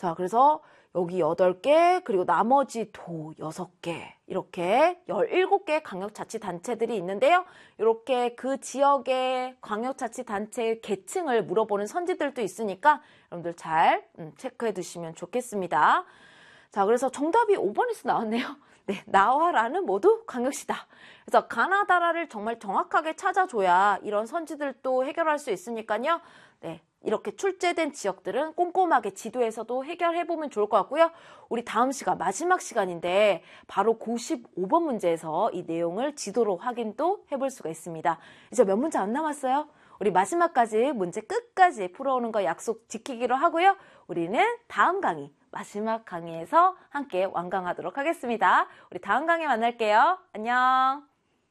자, 그래서 여기 8개, 그리고 나머지 도 6개, 이렇게 17개 광역자치단체들이 있는데요. 이렇게 그 지역의 광역자치단체의 계층을 물어보는 선지들도 있으니까 여러분들 잘 체크해 두시면 좋겠습니다. 자, 그래서 정답이 5번에서 나왔네요. 네, 나와라는 모두 광역시다. 그래서 가나다라를 정말 정확하게 찾아줘야 이런 선지들도 해결할 수 있으니까요. 네, 이렇게 출제된 지역들은 꼼꼼하게 지도에서도 해결해보면 좋을 것 같고요. 우리 다음 시간, 마지막 시간인데 바로 95번 문제에서 이 내용을 지도로 확인도 해볼 수가 있습니다. 이제 몇 문제 안 남았어요. 우리 마지막까지 문제 끝까지 풀어오는 거 약속 지키기로 하고요. 우리는 다음 강의, 마지막 강의에서 함께 완강하도록 하겠습니다. 우리 다음 강의에 만날게요. 안녕.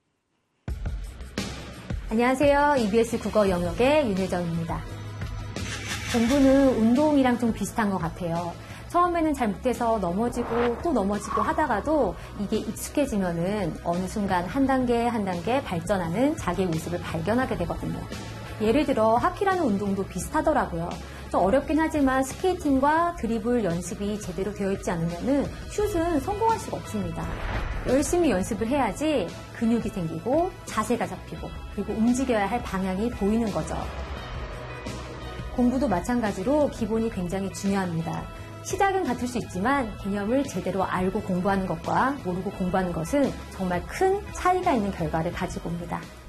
안녕하세요. EBS 국어 영역의 윤혜정입니다. 공부는 운동이랑 좀 비슷한 것 같아요. 처음에는 잘 못해서 넘어지고 또 넘어지고 하다가도 이게 익숙해지면은 어느 순간 한 단계 한 단계 발전하는 자기의 모습을 발견하게 되거든요. 예를 들어 하키라는 운동도 비슷하더라고요. 좀 어렵긴 하지만 스케이팅과 드리블 연습이 제대로 되어 있지 않으면은 슛은 성공할 수가 없습니다. 열심히 연습을 해야지 근육이 생기고 자세가 잡히고 그리고 움직여야 할 방향이 보이는 거죠. 공부도 마찬가지로 기본이 굉장히 중요합니다. 시작은 같을 수 있지만 개념을 제대로 알고 공부하는 것과 모르고 공부하는 것은 정말 큰 차이가 있는 결과를 가지고 옵니다.